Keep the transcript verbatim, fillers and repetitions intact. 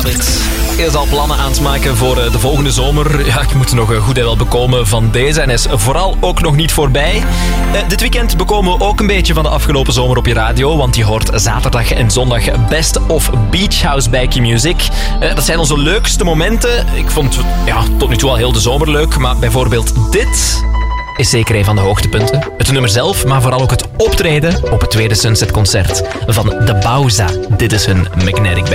Is al plannen aan het maken voor de volgende zomer. Ja, ik moet nog goed en wel bekomen van deze en is vooral ook nog niet voorbij. Uh, dit weekend bekomen we ook een beetje van de afgelopen zomer op je radio, want je hoort zaterdag en zondag Best of Beach House bij Q-Music. Uh, dat zijn onze leukste momenten. Ik vond ja, tot nu toe al heel de zomer leuk, maar bijvoorbeeld dit is zeker een van de hoogtepunten. Het nummer zelf, maar vooral ook het optreden op het tweede Sunset Concert van de Bauza. Dit is hun Magnetic Band.